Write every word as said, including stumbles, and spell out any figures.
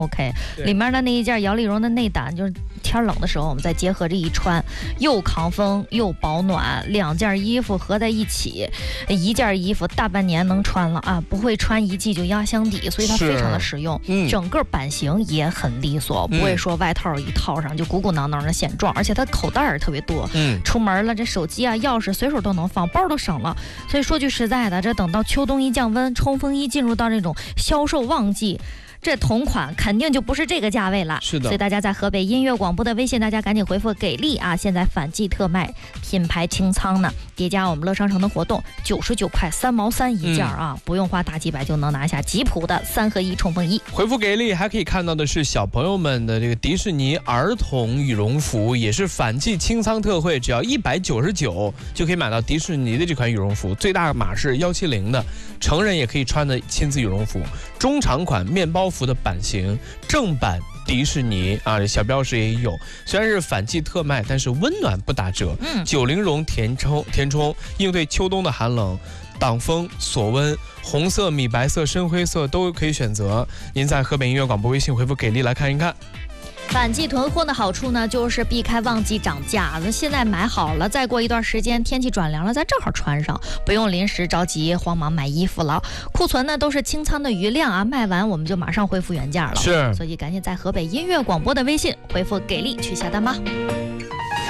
OK， 里面的那一件摇粒绒的内胆，就是天冷的时候，我们再结合着一穿，又抗风又保暖，两件衣服合在一起，一件衣服大半年能穿了啊，不会穿一季就压箱底，所以它非常的实用。嗯、整个版型也很利索，不会说外套一套上就鼓鼓囊囊的显壮，而且它口袋儿特别多，嗯，出门了这手机啊、钥匙随手都能放，包都省了。所以说句实在的，这等到秋冬一降温，冲锋衣进入到这种销售旺季。这同款肯定就不是这个价位了， 是的。 所以大家在河北音乐广播的微信，大家赶紧回复给力啊！现在反季特卖，品牌清仓呢，叠加我们乐商城的活动，九十九块三毛三一件啊、嗯，不用花大几百就能拿下吉普的三合一冲锋衣。 回复给力还可以看到的是小朋友们的这个迪士尼儿童羽绒服，也是反季清仓特惠，只要一百九十九就可以买到迪士尼的这款羽绒服，最大码是一七零的，成人也可以穿的亲子羽绒服，中长款面包服的版型，正版迪士尼啊，小标识也有。虽然是反季特卖，但是温暖不打折。嗯，九零绒填充填充，应对秋冬的寒冷，挡风锁温，红色、米白色、深灰色都可以选择。您在河北音乐广播微信回复给力来看一看。 反季囤货的好处呢，就是避开旺季涨价。那现在买好了，再过一段时间天气转凉了，咱正好穿上，不用临时着急慌忙买衣服了。库存呢都是清仓的余量啊，卖完我们就马上恢复原价了。 是， 所以赶紧在河北音乐广播的微信回复给力去下单吧。